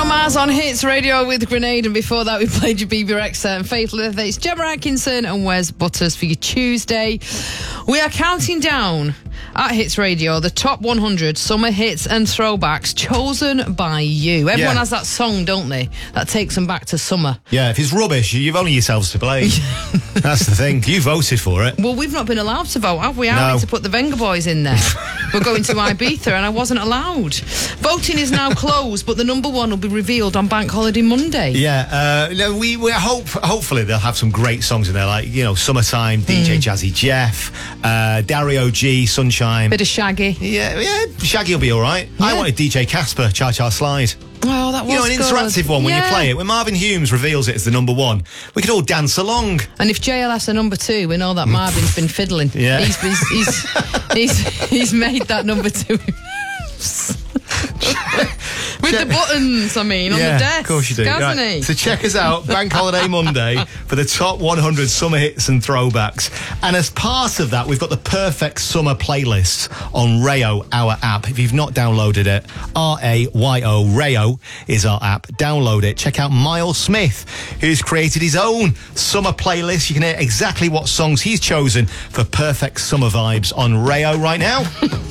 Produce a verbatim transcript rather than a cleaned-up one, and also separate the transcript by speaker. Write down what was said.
Speaker 1: Mars on Hits Radio with Grenade, and before that we played your B B Rexha and Fatal Earth. It's Gemma Atkinson and Wes Butters for your Tuesday. We are counting down at Hits Radio the top one hundred summer hits and throwbacks chosen by you. Everyone
Speaker 2: Yeah.
Speaker 1: has that song, don't they? That takes them back to summer.
Speaker 2: Yeah, if it's rubbish, you've only yourselves to blame. That's the thing. You voted for it.
Speaker 1: Well, we've not been allowed to vote, have we? I
Speaker 2: No.
Speaker 1: wanted to put the Venga Boys in there. We're going to Ibiza and I wasn't allowed. Voting is now closed, but the number one will be revealed on Bank Holiday Monday.
Speaker 2: Yeah, uh, no, we we hope hopefully they'll have some great songs in there, like you know, Summertime, D J Jazzy Jeff, uh, Dario G, Sunshine.
Speaker 1: Bit of Shaggy.
Speaker 2: Yeah, yeah, Shaggy will be all right. I
Speaker 1: Yeah.
Speaker 2: wanted D J Casper, Cha Cha Slide.
Speaker 1: Oh, that was
Speaker 2: You know, an
Speaker 1: good.
Speaker 2: interactive one when
Speaker 1: Yeah.
Speaker 2: you play it. When Marvin Humes reveals it as the number one, we could all dance along.
Speaker 1: And if J L S are number two, we know that Marvin's been fiddling.
Speaker 2: Yeah.
Speaker 1: He's, he's, he's, he's, he's made that number two. With the buttons, I mean, on
Speaker 2: yeah,
Speaker 1: the desk.
Speaker 2: of course you do.
Speaker 1: Hasn't
Speaker 2: Right.
Speaker 1: he?
Speaker 2: So check us out, Bank Holiday Monday, for the top one hundred summer hits and throwbacks. And as part of that, we've got the perfect summer playlist on Rayo, our app. If you've not downloaded it, R A Y O, Rayo is our app. Download it. Check out Miles Smith, who's created his own summer playlist. You can hear exactly what songs he's chosen for perfect summer vibes on Rayo right now.